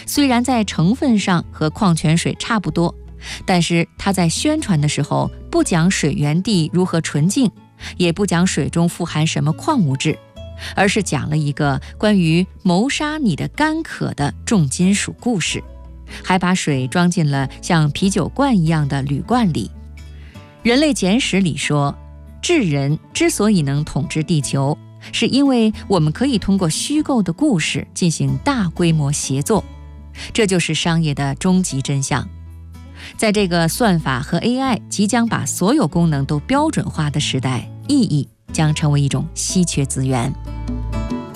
虽然在成分上和矿泉水差不多，但是它在宣传的时候不讲水源地如何纯净，也不讲水中富含什么矿物质，而是讲了一个关于谋杀你的干渴的重金属故事，还把水装进了像啤酒罐一样的铝罐里。人类简史里说，智人之所以能统治地球，是因为我们可以通过虚构的故事进行大规模协作，这就是商业的终极真相。在这个算法和 AI 即将把所有功能都标准化的时代，意义将成为一种稀缺资源。